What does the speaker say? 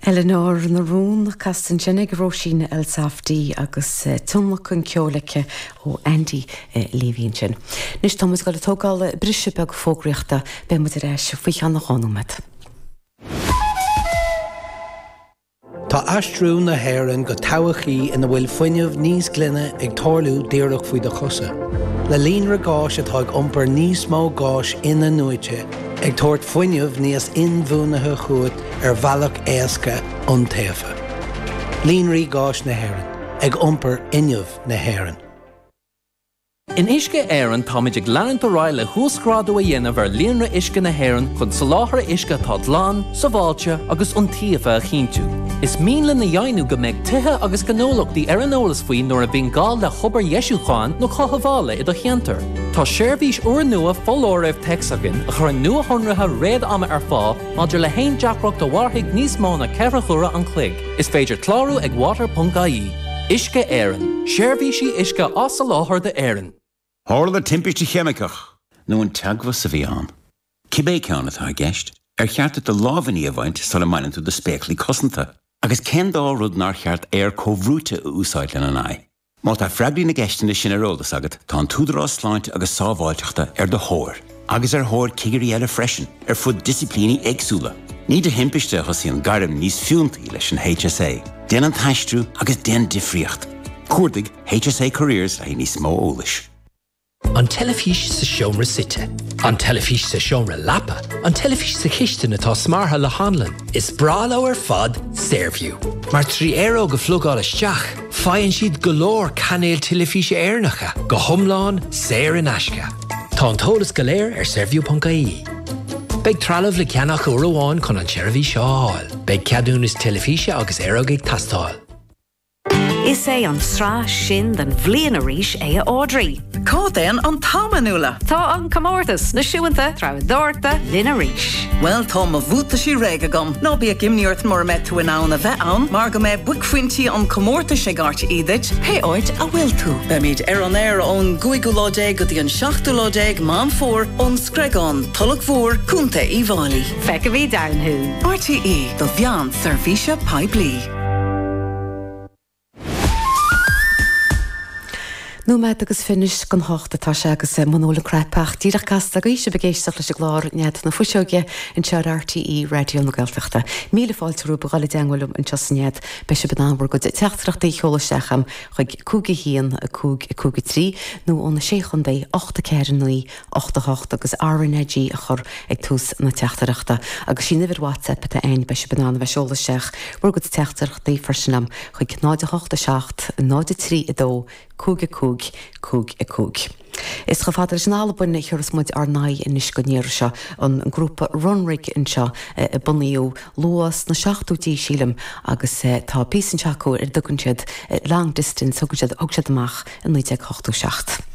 Eleanor na rún castan sinnig Roisin Elsafdí agus tumach an ceolaice ó Andy Levín sin. Nis Thomas go le tógáil brise beag fógriachta be mu a reis faoi cheanna chánúmad. Tá astrú na héireann go tahachaí ina bhfuil foiineamh níos glunne ag tarlú díreach faoi de chosa. Le líonra gáis atá ag iompar níos mó gáis ina nuaite ag tabhairt foiineamh níos inmhúnathe chuat ar bhealach éasca an taobha. Líonraí gáis na héireann ag iompar inneamh na héireann. In Isce Éireann táid ag leann ráile thuascrádú a dhéanamh ar líonra Isce na héireann chun sa láthair Isce tá dlán, sa bháilte agus an taobha a chinntiú. Is míle na dhéanú go mbeidh tithe agus gnólachtaí ar an eolas faoin nuair a bhíonn gál le chobar Ieisúcháin nó chothabhála i do cheantar. Tá seirbhís uair nua fóláireamh texagan a chur nua honratha réad ama ar fá maidir le haon deacracht do bharthaigh níos mó na ceithre chura an chloig. Is féidir clárú ag water.ie. Isce Éireann. Seirbhísí Isce as sa láthair de Éireann. Hála timpiste cheamicach, nó an teagmha sa bhí an. Cibé ceann atá gceist, ar cheartta de lábhaní a bhaint sa le mainan tú de spéclaí cosanta, agus cén dá rud nar cheart ar cóhrúte a úsáid lena ná. Má tá freagraí na gceistena sin arólas agat, tá an túdarrá sláinte agus sábháilteachta ar do thóir, agus ar thóir cigarí eile freisin, ar fud disciplíní éagsúla. Ní de himpiste chus í an garim níos fiúntaí leis an HSA, den an taistrú agus den difriocht. Cuardaigh HSA Careers a níos mó ólais. An telefís sa seomra site, an telefís sa seomra lapa, an telefís sa chiiste natá smartha le hanlan. Is brala ar fad Stairview. Mar €3 go phlugáil isteach, faigheann siad golóir canéil telefíse éirneacha, go thomláin, séir in aisce. Tá an tólas go léir ar Stairview.ie. Beidh trealamh le ceannach uairháin chun an seirbhí seo áil. Beidh ceadún is telefíse agus éireag ag tastáil. Is é an srá sin den bhliain a ríis é a Audrey. Códain an támanúla. Tá an comórtas na siúnta trá dórta lina ríis. Well, tá ma bhúta sí réige gom. Nó bí a gimniúirt mar met tú in anna bheith an, mar go mé buicfuintí an comórta sé gart iad, pe oid a bhfuil tú. Be míid ar an air ón guigulódéig go dtí an 7 mám fór ón scregán, tulach fór, cúnta í bhálaí. Feice bhí downhu. RTE, do bhean servise Piblí. Nó meid agus finis gan háchta tá se agus manóla creipach díach casta go se begéisteach leis glár nead na fuiseoge in tear RTE radio na Gaeltachta. Míle fáiltarú bagála deanghfuilm an teasnéad be se banánhar go teachtracht í cheolasecham chuig cúga híon a cúga trí nó ónna séchan bé 8 ceir nuí 8 agus RNG a chur ag tús na teachtarachta agus sin nifir WhatsApp a ein be se banána bheith seolasech bhar go teachtarach dí farsinam chuig 9 3 2 cúg. Is go fadar sin albuine churas muid ar naid in is go níir seo an grúpa runrig in seo a buníú luas na 7útí sílam agus tá písan teachú ar dugann siad long distance thugann siad amach in 1987.